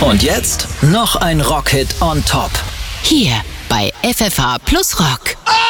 Und jetzt noch ein Rockhit on top. Hier bei FFH Plus Rock.